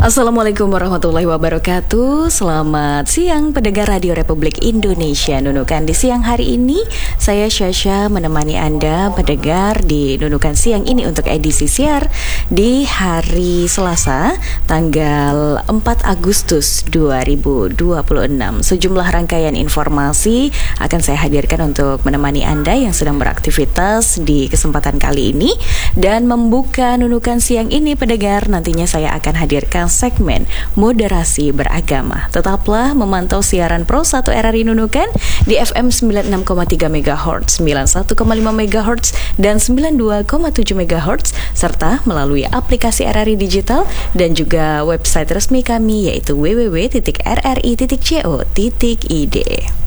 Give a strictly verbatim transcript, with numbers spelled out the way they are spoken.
Assalamualaikum warahmatullahi wabarakatuh. Selamat siang pendengar Radio Republik Indonesia Nunukan. Di siang hari ini saya Syasha menemani Anda pendengar di Nunukan siang ini untuk edisi siar di hari Selasa tanggal empat Agustus dua ribu dua puluh enam. Sejumlah rangkaian informasi akan saya hadirkan untuk menemani Anda yang sedang beraktivitas di kesempatan kali ini. Dan membuka Nunukan siang ini pendengar, nantinya saya akan hadirkan segmen moderasi beragama. Tetaplah memantau siaran Pro satu R R I Nunukan di F M sembilan puluh enam koma tiga megahertz, sembilan puluh satu koma lima megahertz, dan sembilan puluh dua koma tujuh megahertz, serta melalui aplikasi R R I Digital dan juga website resmi kami yaitu w w w titik r r i titik co titik i d.